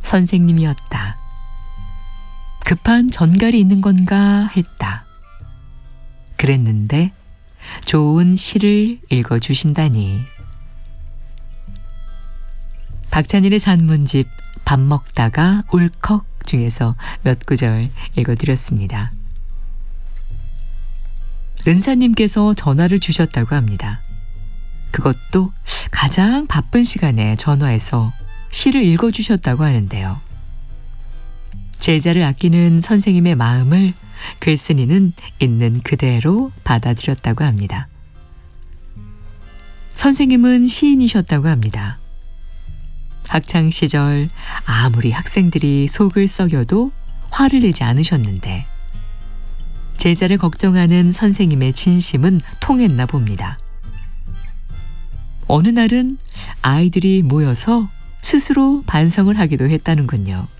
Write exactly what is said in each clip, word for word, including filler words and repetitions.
선생님이었다. 급한 전갈이 있는 건가 했다. 그랬는데 좋은 시를 읽어주신다니. 박찬일의 산문집 밥 먹다가 울컥 중에서 몇 구절 읽어드렸습니다. 은사님께서 전화를 주셨다고 합니다. 그것도 가장 바쁜 시간에 전화해서 시를 읽어주셨다고 하는데요. 제자를 아끼는 선생님의 마음을 글쓴이는 있는 그대로 받아들였다고 합니다. 선생님은 시인이셨다고 합니다. 학창시절 아무리 학생들이 속을 썩여도 화를 내지 않으셨는데 제자를 걱정하는 선생님의 진심은 통했나 봅니다. 어느 날은 아이들이 모여서 스스로 반성을 하기도 했다는군요.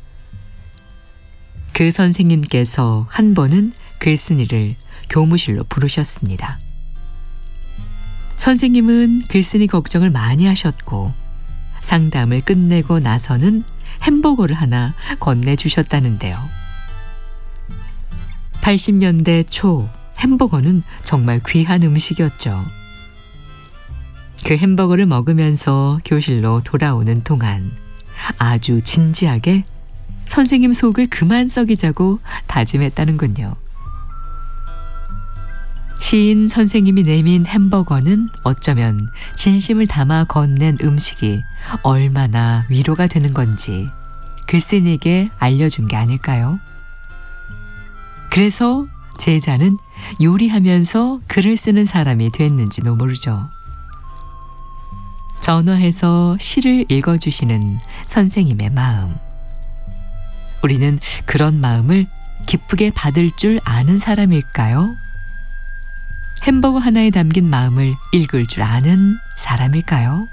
그 선생님께서 한 번은 글쓴이를 교무실로 부르셨습니다. 선생님은 글쓴이 걱정을 많이 하셨고 상담을 끝내고 나서는 햄버거를 하나 건네주셨다는데요. 팔십 년대 초 햄버거는 정말 귀한 음식이었죠. 그 햄버거를 먹으면서 교실로 돌아오는 동안 아주 진지하게 선생님 속을 그만 썩이자고 다짐했다는군요. 시인 선생님이 내민 햄버거는 어쩌면 진심을 담아 건넨 음식이 얼마나 위로가 되는 건지 글쓴이에게 알려준 게 아닐까요? 그래서 제자는 요리하면서 글을 쓰는 사람이 됐는지도 모르죠. 전화해서 시를 읽어주시는 선생님의 마음. 우리는 그런 마음을 기쁘게 받을 줄 아는 사람일까요? 햄버거 하나에 담긴 마음을 읽을 줄 아는 사람일까요?